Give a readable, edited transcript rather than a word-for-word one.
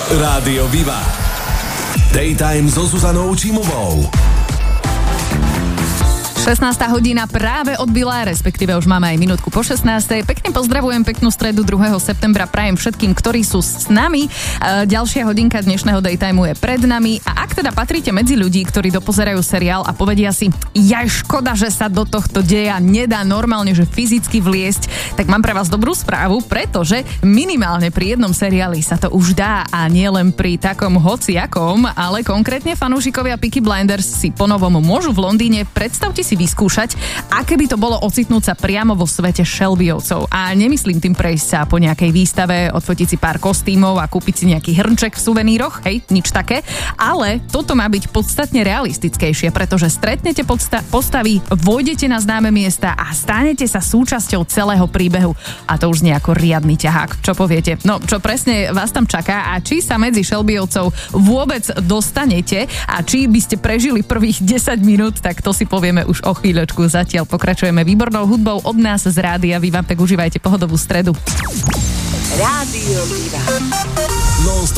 Rádio Viva. Daytime so Zuzanou Čímovou. 16. hodina práve odbila, respektíve už máme aj minútku po 16. Pekne pozdravujem, peknú stredu 2. septembra prajem všetkým, ktorí sú s nami. Ďalšia hodinka dnešného Daytimeu je pred nami a ak teda patríte medzi ľudí, ktorí dopozerajú seriál a povedia si, škoda, že sa do tohto deja nedá normálne, že fyzicky vliesť, tak mám pre vás dobrú správu, pretože minimálne pri jednom seriáli sa to už dá a nie len pri takom hociakom, ale konkrétne fanúšikovia Peaky Blinders si ponovom môžu v Londýne, predstavte si vyskúšať, aké by to bolo ocitnúť sa priamo vo svete Shelbyovcov. A nemyslím tým prejsť sa po nejakej výstave, odfotiť si pár kostýmov a kúpiť si nejaký hrnček v suveníroch, nič také, ale toto má byť podstatne realistickejšie, pretože stretnete postavy, vojdete na známe miesta a stanete sa súčasťou celého príbehu. A to už znie ako riadny ťahák. Čo poviete? No, čo presne vás tam čaká a či sa medzi Shelbyovcov vôbec dostanete a či by ste prežili prvých 10 minút, tak to si povieme už o chvíľočku. Zatiaľ pokračujeme výbornou hudbou od nás z Rádia Viva, tak užívajte pohodovú stredu. Rádio Viva.